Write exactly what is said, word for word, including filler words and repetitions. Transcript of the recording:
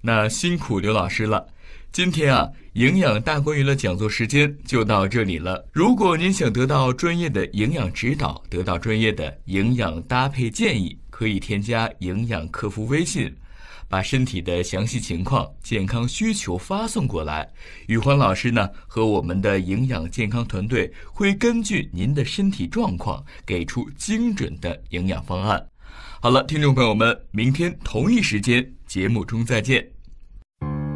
那辛苦刘老师了。今天啊，营养大观园的讲座时间就到这里了。如果您想得到专业的营养指导，得到专业的营养搭配建议，可以添加营养客服微信，把身体的详细情况、健康需求发送过来。宇欢老师呢，和我们的营养健康团队会根据您的身体状况，给出精准的营养方案。好了，听众朋友们，明天同一时间节目中再见。